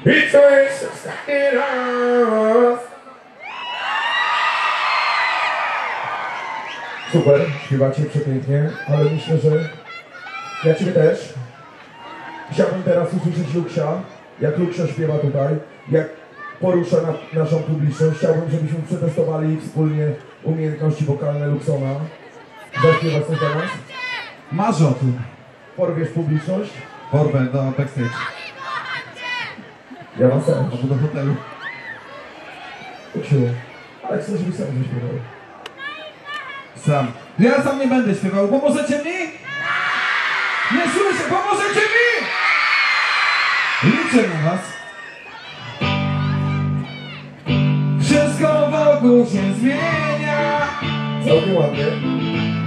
I to jest ostatni raz. Super, śpiewacie przepięknie, ale myślę, że ja ciebie też. Chciałbym teraz usłyszeć Luksia, jak Luksia śpiewa tutaj, jak porusza naszą publiczność. Chciałbym, żebyśmy przetestowali wspólnie umiejętności wokalne Luksona. Zaśpiewać coś dla nas? Marzę o tym. Porwiesz publiczność? Porwę do backstage. Ja was też. Albo do hotelu. Luksiu, ale chcę, żebyś sam zaśpiewał. Sam. Ja sam nie będę śpiewał. Pomożecie mi? Nie słyszę. Pomożecie mi? Liczę na was. Wszystko wokół się zmienia. Całkiem ładnie.